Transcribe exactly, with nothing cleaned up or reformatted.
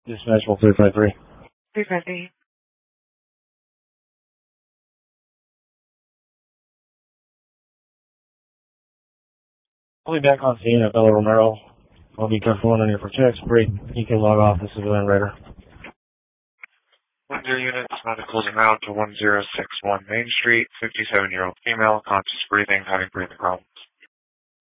Dispatchable three five three. three five three. I'll be back on scene at Bella Romero. I'll be controlling on your protects. Break. You can log off. This is the Land Raider. one zero units, medical amount to one zero six one Main Street, fifty-seven-year-old female, conscious breathing, having breathing problems.